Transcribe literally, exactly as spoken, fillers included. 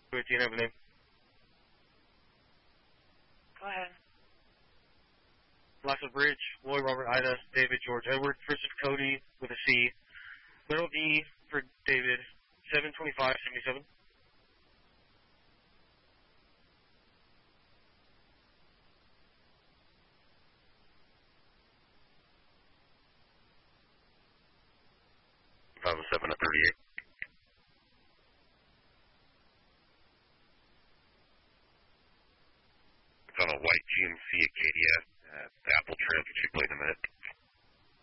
Do you have a name? Go ahead. Lasso Bridge, Lloyd, Robert, Ida, David, George, Edward, Christopher, Cody with a C. Little E for David, seven twenty-five seventy-seven. five oh seven at thirty-eight. It's on a white G M C Acadia, uh, Apple trim, should play in a minute.